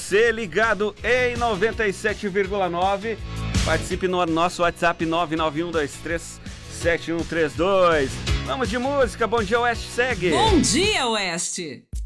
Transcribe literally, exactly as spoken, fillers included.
você ligado em noventa e sete vírgula nove. Participe no nosso WhatsApp nove nove um dois três sete um três dois. Vamos de música. Bom dia, Oeste, segue. Bom dia, Oeste.